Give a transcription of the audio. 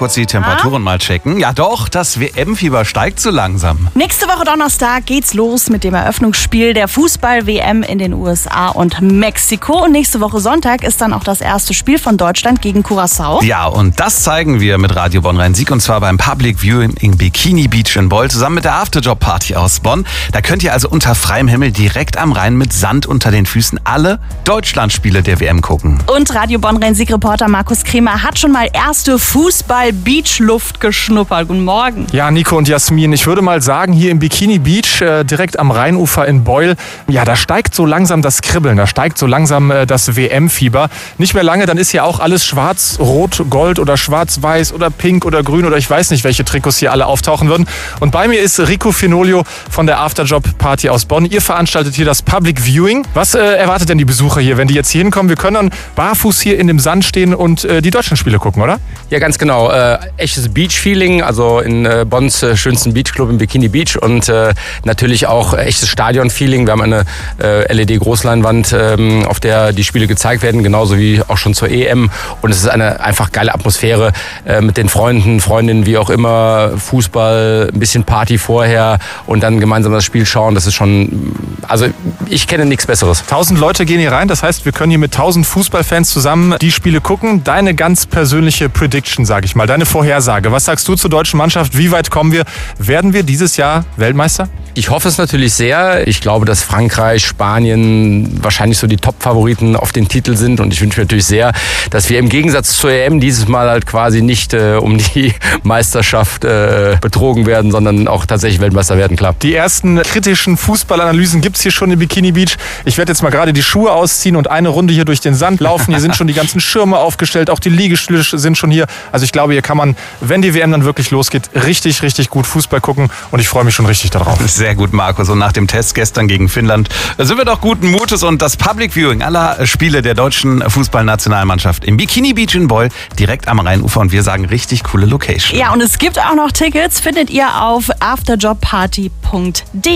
kurz die Temperaturen mal checken. Ja doch, das WM-Fieber steigt so langsam. Nächste Woche Donnerstag geht's los mit dem Eröffnungsspiel der Fußball-WM in den USA und Mexiko. Und nächste Woche Sonntag ist dann auch das erste Spiel von Deutschland gegen Curaçao. Ja, und das zeigen wir mit Radio Bonn Rhein-Sieg und zwar beim Public Viewing in Bikini Beach in Beul zusammen mit der Afterjob-Party aus Bonn. Da könnt ihr also unter freiem Himmel direkt am Rhein mit Sand unter den Füßen alle Deutschlandspiele der WM gucken. Und Radio Bonn Rhein-Sieg-Reporter Markus Kremer hat schon mal erste Fußball-Beach-Luft geschnuppert. Guten Morgen. Ja, Nico und Jasmin, ich würde mal sagen, hier im Bikini Beach, direkt am Rheinufer in Beul, ja, da steigt so langsam das Kribbeln, da steigt so langsam das WM-Fieber. Nicht mehr lange, dann ist ja auch alles schwarz, rot, gold oder schwarz-weiß oder pink oder grün oder ich weiß nicht, welche Trikots hier alle auftauchen würden. Und bei mir ist Rico Finolio von der Afterjob-Party aus Bonn. Ihr veranstaltet hier das Public Viewing. Was erwartet denn die Besucher hier, wenn die jetzt hier hinkommen? Wir können dann barfuß hier in dem Sand stehen und die Deutschlandspiele gucken, oder? Ja, ganz genau. Echtes Beach-Feeling, also in Bonns schönsten Beachclub im Bikini Beach und natürlich auch echtes Stadion-Feeling. Wir haben eine LED-Großleinwand, auf der die Spiele gezeigt werden, genauso wie auch schon zur EM. Und es ist eine einfach geile Atmosphäre mit den Freunden, Freundinnen, wie auch immer, Fußball, ein bisschen Party vorher und dann gemeinsam das Spiel schauen. Das ist schon, also ich kenne nichts Besseres. 1000 Leute gehen hier rein, das heißt, wir können hier mit 1000 Fußballfans zusammen die Spiele gucken. Deine ganz persönliche Prediction, sage ich mal, deine Vorhersage. Was sagst du zur deutschen Mannschaft? Wie weit kommen wir? Werden wir dieses Jahr Weltmeister? Ich hoffe es natürlich sehr. Ich glaube, dass Frankreich, Spanien wahrscheinlich so die Top-Favoriten auf den Titel sind. Und ich wünsche mir natürlich sehr, dass wir im Gegensatz zur EM dieses Mal halt quasi nicht um die Meisterschaft betrogen werden, sondern auch tatsächlich Weltmeister werden, klar. Die ersten kritischen Fußballanalysen gibt's hier schon in Bikini Beach. Ich werde jetzt mal gerade die Schuhe ausziehen und eine Runde hier durch den Sand laufen. Hier sind schon die ganzen Schirme aufgestellt, auch die Liegestühle sind schon hier. Also ich glaube, hier kann man, wenn die WM dann wirklich losgeht, richtig, richtig gut Fußball gucken. Und ich freue mich schon richtig darauf. Sehr gut, Markus. Und nach dem Test gestern gegen Finnland sind wir doch guten Mutes. Und das Public Viewing aller Spiele der deutschen Fußballnationalmannschaft im Bikini Beach in Beul, direkt am Rheinufer. Und wir sagen, richtig coole Location. Ja, und es gibt auch noch Tickets, findet ihr auf afterjobparty.de.